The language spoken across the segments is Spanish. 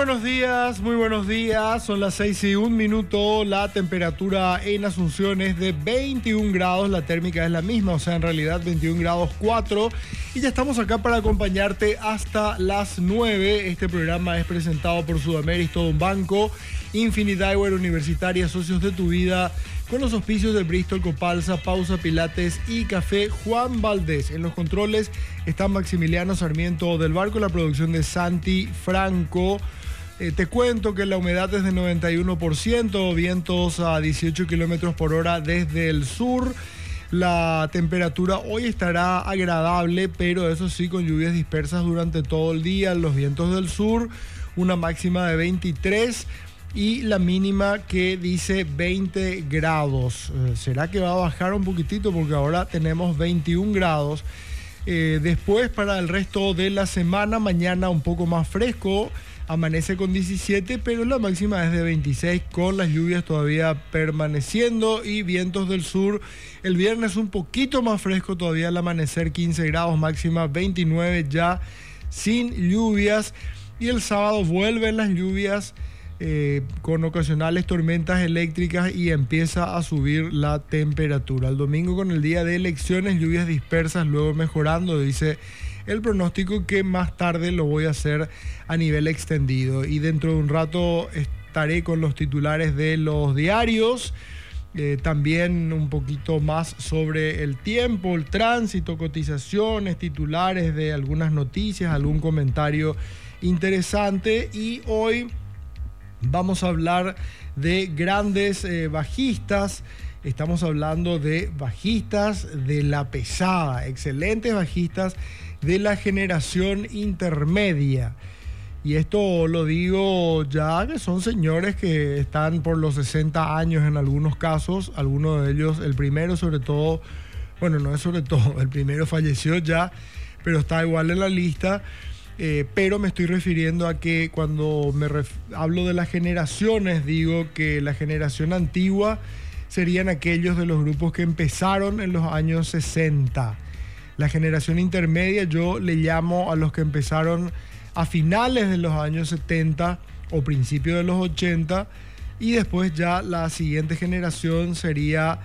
muy buenos días. Son las 6:01. La temperatura en Asunción es de 21 grados. La térmica es la misma, o sea, en realidad 21 grados 4. Y ya estamos acá para acompañarte hasta las 9. Este programa es presentado por Sudamérica, todo un banco, Infinite Eyewear Universitaria, socios de tu vida, con los auspicios de Bristol, Copalsa, Pausa Pilates y Café Juan Valdés. En los controles está Maximiliano Sarmiento del Barco, la producción de Santi Franco. Te cuento que la humedad es de 91%, vientos a 18 kilómetros por hora desde el sur. La temperatura hoy estará agradable, pero eso sí, con lluvias dispersas durante todo el día. Los vientos del sur, una máxima de 23 y la mínima que dice 20 grados. ¿Será que va a bajar un poquitito? Porque ahora tenemos 21 grados. Después, para el resto de la semana, mañana un poco más fresco, amanece con 17, pero la máxima es de 26, con las lluvias todavía permaneciendo y vientos del sur. El viernes un poquito más fresco todavía al amanecer, 15 grados, máxima 29 ya sin lluvias. Y el sábado vuelven las lluvias con ocasionales tormentas eléctricas y empieza a subir la temperatura. El domingo, con el día de elecciones, lluvias dispersas, luego mejorando, dice el pronóstico, que más tarde lo voy a hacer a nivel extendido. Y dentro de un rato estaré con los titulares de los diarios, también un poquito más sobre el tiempo, el tránsito, cotizaciones, titulares de algunas noticias, algún comentario interesante. Y hoy vamos a hablar de grandes bajistas. Estamos hablando de bajistas de la pesada, excelentes bajistas de la generación intermedia. Y esto lo digo ya que son señores que están por los 60 años en algunos casos. Algunos de ellos, el primero sobre todo, bueno, no es sobre todo, el primero falleció ya, pero está igual en la lista. Pero me estoy refiriendo a que cuando hablo de las generaciones, digo que la generación antigua serían aquellos de los grupos que empezaron en los años 60. La generación intermedia yo le llamo a los que empezaron a finales de los años 70 o principios de los 80, y después ya la siguiente generación sería,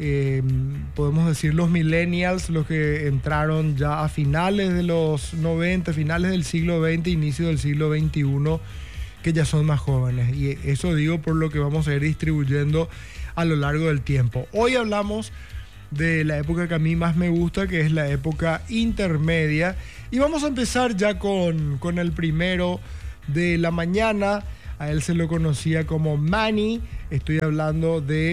podemos decir, los millennials, los que entraron ya a finales de los 90, finales del siglo XX, inicio del siglo XXI, que ya son más jóvenes. Y eso digo por lo que vamos a ir distribuyendo a lo largo del tiempo. Hoy hablamos de la época que a mí más me gusta, que es la época intermedia. Y vamos a empezar ya con el primero de la mañana. A él se lo conocía como Manny. Estoy hablando de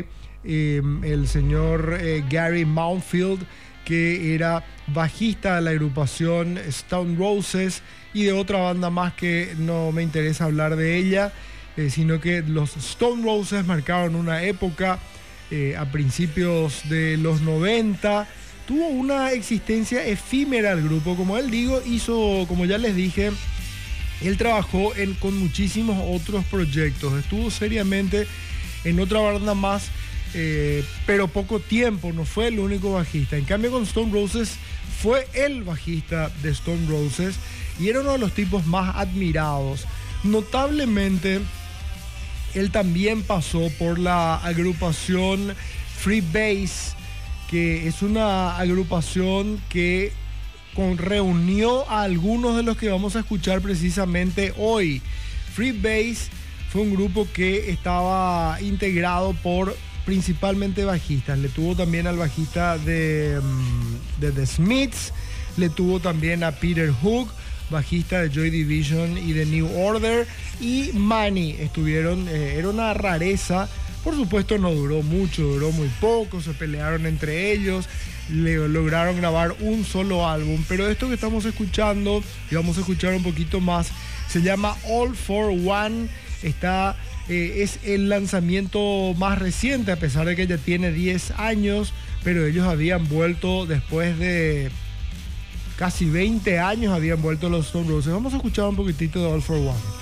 el señor Gary Mountfield, que era bajista de la agrupación Stone Roses y de otra banda más que no me interesa hablar de ella, sino que los Stone Roses marcaron una época a principios de los 90. Tuvo una existencia efímera el grupo, como él hizo, como ya les dije, él trabajó con muchísimos otros proyectos, estuvo seriamente en otra banda más, pero poco tiempo, no fue el único bajista. En cambio, con Stone Roses fue el bajista de Stone Roses y era uno de los tipos más admirados. Notablemente, él también pasó por la agrupación Freebase, que es una agrupación que reunió a algunos de los que vamos a escuchar precisamente hoy. Freebase fue un grupo que estaba integrado por principalmente bajistas. Le tuvo también al bajista de The Smiths, le tuvo también a Peter Hook, bajista de Joy Division y de New Order, y Manny estuvieron, era una rareza. Por supuesto no duró mucho, duró muy poco, se pelearon entre ellos, lograron grabar un solo álbum, pero esto que estamos escuchando, y vamos a escuchar un poquito más, se llama All for One. Es el lanzamiento más reciente, a pesar de que ya tiene 10 años, pero ellos habían vuelto después de casi 20 años, habían vuelto los Stone Roses. Vamos a escuchar un poquitito de All for One.